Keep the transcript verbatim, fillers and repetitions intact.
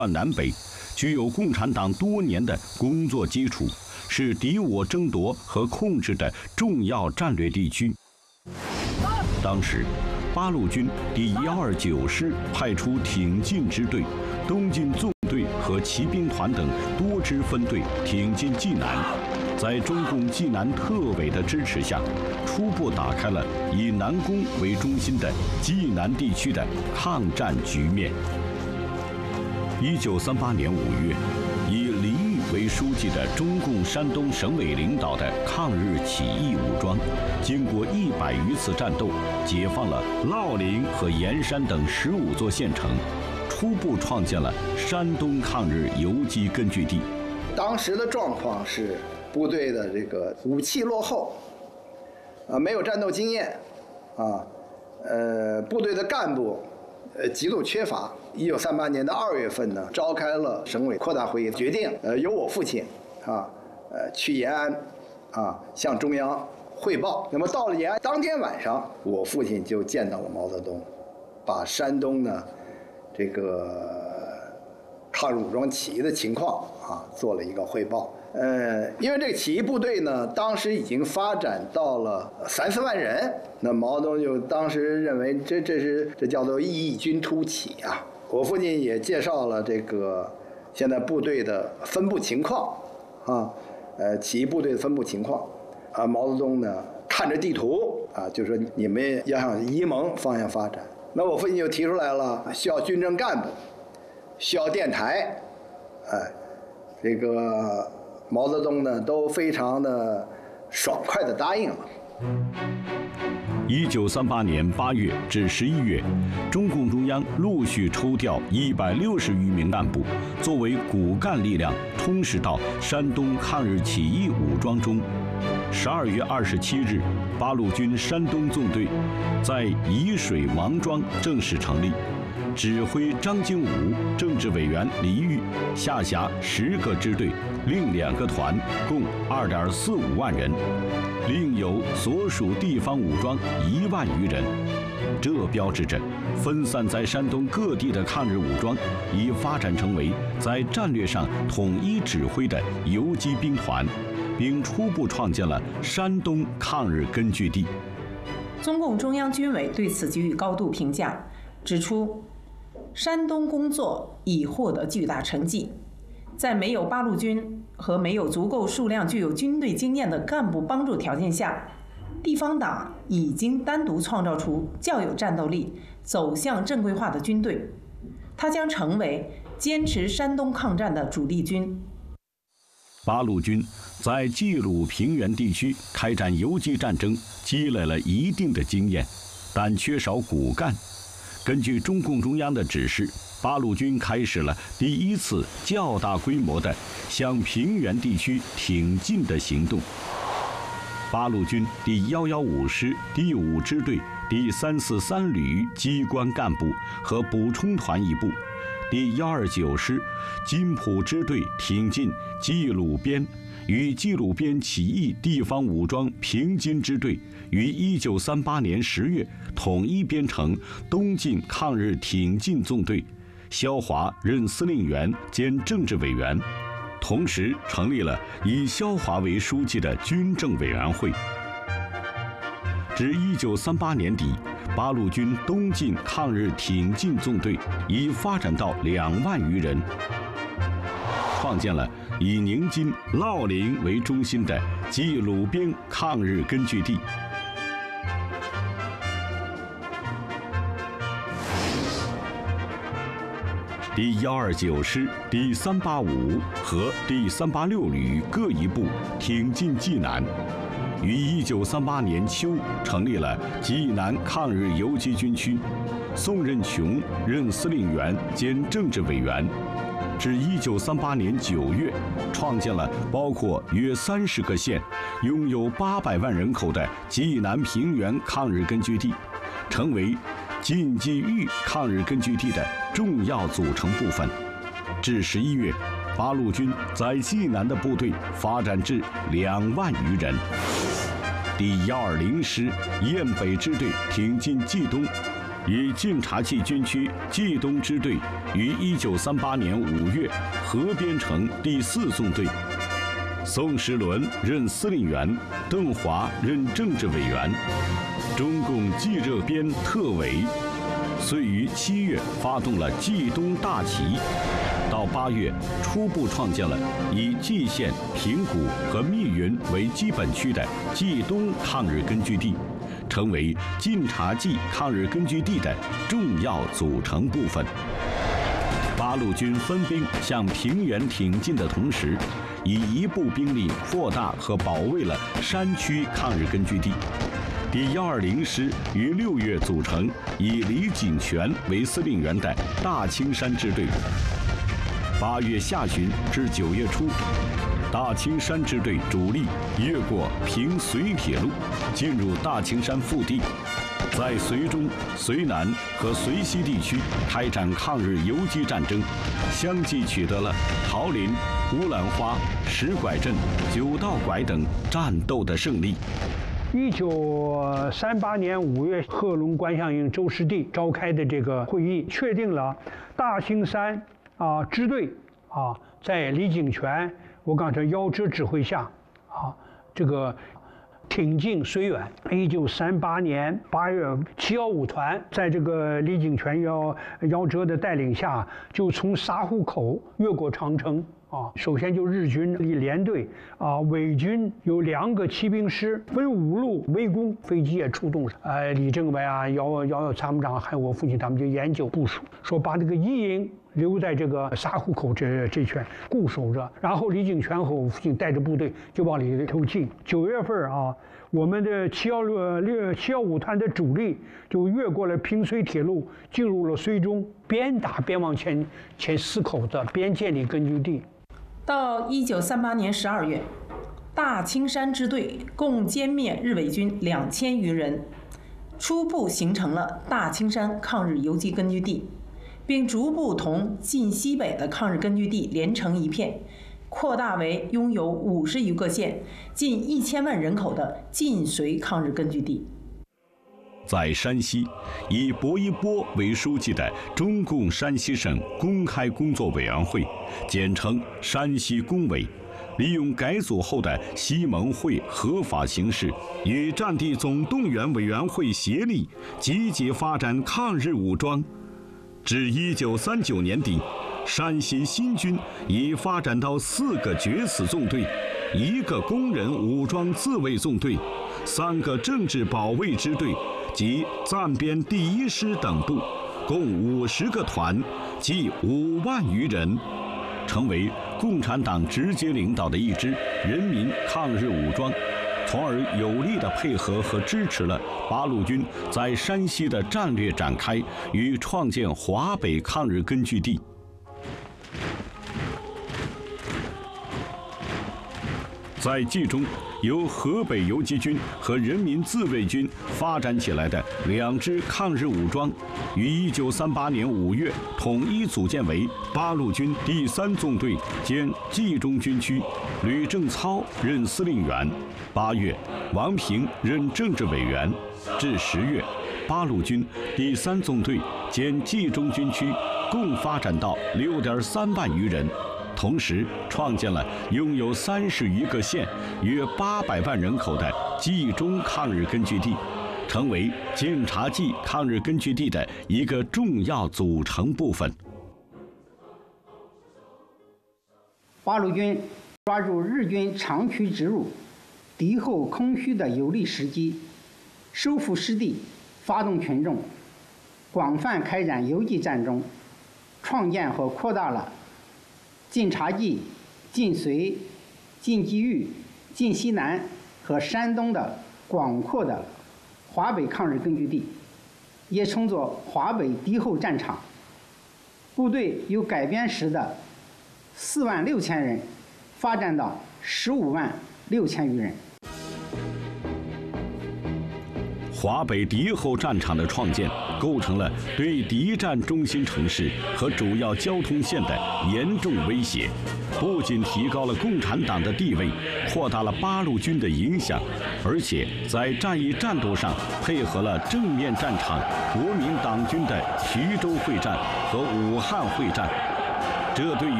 南北，具有共产党多年的工作基础，是敌我争夺和控制的重要战略地区。当时，八路军第一二九师派出挺进支队、东进纵队和骑兵团等多支分队挺进济南，在中共济南特委的支持下，初步打开了以南宫为中心的济南地区的抗战局面。一九三八年五月，以李玉为书记的中共山东省委领导的抗日起义武装，经过一百余次战斗，解放了乐陵和盐山等十五座县城，初步创建了山东抗日游击根据地。 当时的状况是，部队的这个武器落后，啊，没有战斗经验，啊，呃，部队的干部，呃，极度缺乏。一九三八年的二月份呢，召开了省委扩大会议，决定，呃，由我父亲，啊，呃，去延安，啊，向中央汇报。那么到了延安当天晚上，我父亲就见到了毛泽东，把山东呢，这个抗日武装起义的情况啊，做了一个汇报。呃，因为这个起义部队呢，当时已经发展到了三四万人，那毛泽东就当时认为这这是这叫做异军突起啊。我父亲也介绍了这个现在部队的分布情况啊，呃，起义部队的分布情况啊。毛泽东呢看着地图啊，就说你们要向沂蒙方向发展。那我父亲就提出来了，需要军政干部，需要电台，哎，这个毛泽东呢都非常的爽快的答应了。 一九三八年八月至十一月，中共中央陆续抽调一百六十余名干部，作为骨干力量，充实到山东抗日起义武装中。十二月二十七日，八路军山东纵队在沂水王庄正式成立，指挥张经武、政治委员李玉，下辖十个支队，另两个团，共二点四五万人，另有所属地方武装一万余人。这标志着分散在山东各地的抗日武装已发展成为在战略上统一指挥的游击兵团，并初步创建了山东抗日根据地。 中共中央军委对此给予高度评价，指出山东工作已获得巨大成绩，在没有八路军和没有足够数量具有军队经验的干部帮助条件下，地方党已经单独创造出较有战斗力、走向正规化的军队，它将成为坚持山东抗战的主力军。 八路军在冀鲁平原地区开展游击战争，积累了一定的经验，但缺少骨干。根据中共中央的指示，八路军开始了第一次较大规模的向平原地区挺进的行动。八路军第一一五师第五支队第三四三旅机关干部和补充团一部，第一二九师金浦支队挺进冀鲁边，与冀鲁边起义地方武装平津支队于一九三八年十月统一编成东进抗日挺进纵队，萧华任司令员兼政治委员，同时成立了以萧华为书记的军政委员会。至一九三八年底，八路军东进抗日挺进纵队已发展到两万余人，创建了以宁津、乐陵为中心的冀鲁边抗日根据地。第一二九师第三八五和第三八六旅各一部挺进济南，于一九三八年秋成立了济南抗日游击军区，宋任穷任司令员兼政治委员。至一九三八年九月，创建了包括约三十个县、拥有八百万人口的济南平原抗日根据地，成为晋冀豫抗日根据地的重要组成部分。至十一月，八路军在济南的部队发展至两万余人。第一二零师雁北支队挺进冀东， 以晋察冀军区冀东支队于一九三八年五月合编成第四纵队，宋时轮任司令员，邓华任政治委员，中共冀热边特委。遂于七月发动了冀东大起，到八月初步创建了以蓟县、平谷和密云为基本区的冀东抗日根据地，成为晋察冀抗日根据地的重要组成部分。八路军分兵向平原挺进的同时，以一部兵力扩大和保卫了山区抗日根据地。第幺二零师于六月组成以李井泉为司令员的大青山支队。八月下旬至九月初，大青山支队主力越过平绥铁路，进入大青山腹地，在绥中、绥南和绥西地区开展抗日游击战争，相继取得了桃林、乌兰花、石拐镇、九道拐等战斗的胜利。 一九三八年五月，贺龙关项营周师弟召开的这个会议，确定了大青山啊支队啊，在李井泉我刚才夭折指挥下啊，这个挺进绥远。一九三八年八月，七幺五团在这个李井泉夭夭折的带领下，就从沙湖口越过长城。啊，首先就日军一连队啊，伪军有两个骑兵师，分五路围攻，飞机也出动了。呃，李政委啊，姚姚姚参谋长还有我父亲他们就研究部署，说把这个一营留在这个沙湖口这这圈固守着，然后李井泉和我父亲带着部队就往里头进。九月份啊，我们的七幺六六七幺五团的主力就越过了平绥铁路，进入了绥中，边打边往前前四口子，边建立根据地。 到一九三八年十二月，大青山支队共歼灭日伪军两千余人，初步形成了大青山抗日游击根据地，并逐步同晋西北的抗日根据地连成一片，扩大为拥有五十余个县、近一千万人口的晋绥抗日根据地。 在山西，以薄一波为书记的中共山西省公开工作委员会，简称山西工委，利用改组后的西盟会合法形式，与战地总动员委员会协力，积极发展抗日武装。至一九三九年底，山西新军已发展到四个决死纵队，一个工人武装自卫纵队，三个政治保卫支队及暂编第一师等部，共五十个团，计五万余人，成为共产党直接领导的一支人民抗日武装，从而有力地配合和支持了八路军在山西的战略展开与创建华北抗日根据地。在冀中，由河北游击军和人民自卫军发展起来的两支抗日武装，于一九三八年五月统一组建为八路军第三纵队兼冀中军区，吕正操任司令员。八月，王平任政治委员。至十月，八路军第三纵队兼冀中军区共发展到六点三万余人。同时创建了拥有三十余个县、约八百万人口的冀中抗日根据地，成为晋察冀抗日根据地的一个重要组成部分。 八路军抓住日军长驱直入、敌后空虚的有利时机，收复失地，发动群众，广泛开展游击战争，创建和扩大了晋察冀、晋绥、晋冀豫、晋西南和山东的广阔的华北抗日根据地，也称作华北敌后战场。部队由改编时的四万六千人发展到十五万六千余人。 华北敌后战场的创建，构成了对敌占中心城市和主要交通线的严重威胁，不仅提高了共产党的地位，扩大了八路军的影响，而且在战役战斗上配合了正面战场国民党军的徐州会战和武汉会战。这对于